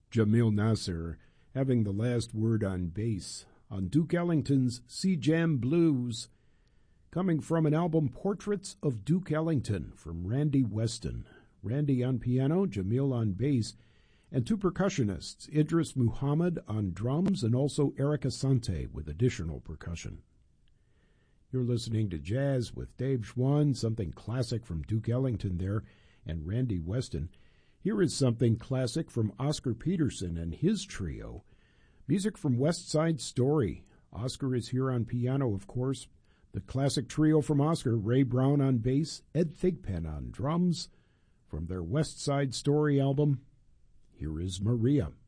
Jamil Nasser having the last word on bass on Duke Ellington's Sea Jam Blues, coming from an album Portraits of Duke Ellington from Randy Weston. Randy on piano, Jamil on bass, and two percussionists, Idris Muhammad on drums and also Eric Asante with additional percussion. You're listening to Jazz with Dave Schwann, something classic from Duke Ellington there and Randy Weston. Here is something classic from Oscar Peterson and his trio. Music from West Side Story. Oscar is here on piano, of course. The classic trio from Oscar, Ray Brown on bass, Ed Thigpen on drums. From their West Side Story album, here is Maria.